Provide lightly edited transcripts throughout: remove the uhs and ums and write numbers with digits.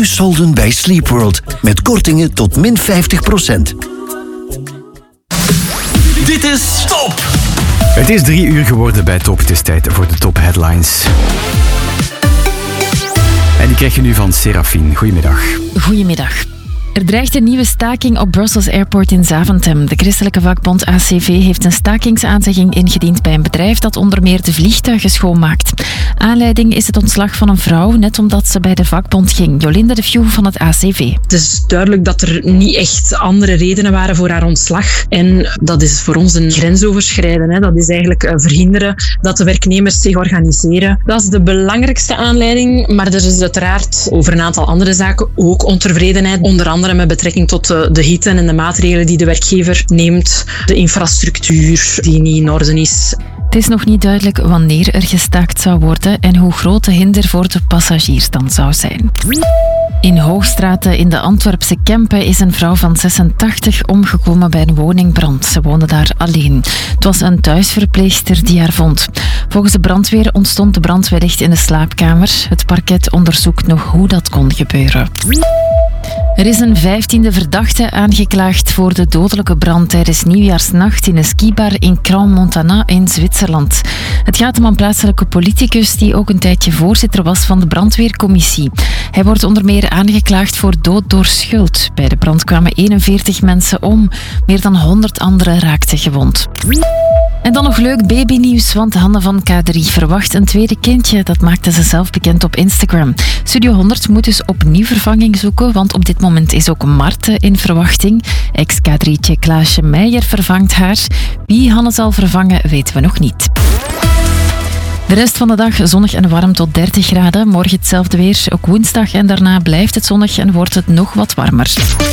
solden bij Sleepworld. Met kortingen tot min 50%. Dit is Top! Het is 3 uur geworden bij Top. Het is tijd voor de Top Headlines. En die krijg je nu van Serafine. Goedemiddag. Goedemiddag. Er dreigt een nieuwe staking op Brussels Airport in Zaventem. De christelijke vakbond ACV heeft een stakingsaanzegging ingediend bij een bedrijf dat onder meer de vliegtuigen schoonmaakt. Aanleiding is het ontslag van een vrouw, net omdat ze bij de vakbond ging. Jolinde de Fjoe van het ACV. Het is duidelijk dat er niet echt andere redenen waren voor haar ontslag. En dat is voor ons een grensoverschrijden. Dat is eigenlijk verhinderen dat de werknemers zich organiseren. Dat is de belangrijkste aanleiding. Maar er is uiteraard over een aantal andere zaken ook ontevredenheid. Onder andere met betrekking tot de hitte en de maatregelen die de werkgever neemt. De infrastructuur die niet in orde is. Het is nog niet duidelijk wanneer er gestaakt zou worden en hoe groot de hinder voor de passagiers dan zou zijn. In Hoogstraten in de Antwerpse Kempen is een vrouw van 86 omgekomen bij een woningbrand. Ze woonde daar alleen. Het was een thuisverpleegster die haar vond. Volgens de brandweer ontstond de brand wellicht in de slaapkamer. Het parket onderzoekt nog hoe dat kon gebeuren. Er is een 15e verdachte aangeklaagd voor de dodelijke brand tijdens Nieuwjaarsnacht in een skibar in Crans-Montana in Zwitserland. Het gaat om een plaatselijke politicus die ook een tijdje voorzitter was van de brandweercommissie. Hij wordt onder meer aangeklaagd voor dood door schuld. Bij de brand kwamen 41 mensen om. Meer dan 100 anderen raakten gewond. En dan nog leuk babynieuws, want Hanne van K3 verwacht een tweede kindje. Dat maakte ze zelf bekend op Instagram. Studio 100 moet dus opnieuw vervanging zoeken, want op dit moment is ook Marten in verwachting. Ex-K3'tje Klaasje Meijer vervangt haar. Wie Hanne zal vervangen, weten we nog niet. De rest van de dag zonnig en warm tot 30 graden. Morgen hetzelfde weer. Ook woensdag en daarna blijft het zonnig en wordt het nog wat warmer.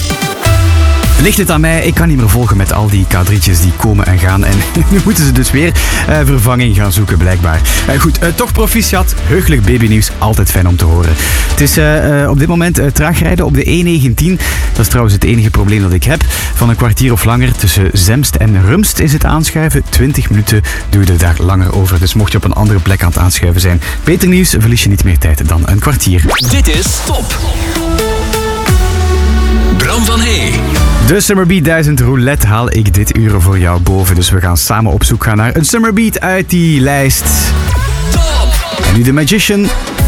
Ligt het aan mij? Ik kan niet meer volgen met al die K3'tjes die komen en gaan. En nu moeten ze dus weer vervanging gaan zoeken, blijkbaar. Goed, toch proficiat. Heugelijk babynieuws. Altijd fijn om te horen. Het is op dit moment traag rijden op de E19. Dat is trouwens het enige probleem dat ik heb. Van een kwartier of langer tussen Zemst en Rumst is het aanschuiven. 20 minuten duurde daar langer over. Dus mocht je op een andere plek aan het aanschuiven zijn. Beter nieuws, verlies je niet meer tijd dan een kwartier. Dit is Top. Bram van Hey. De Summerbeat 1000 roulette haal ik dit uur voor jou boven. Dus we gaan samen op zoek gaan naar een Summerbeat uit die lijst. Top. En nu de Magician.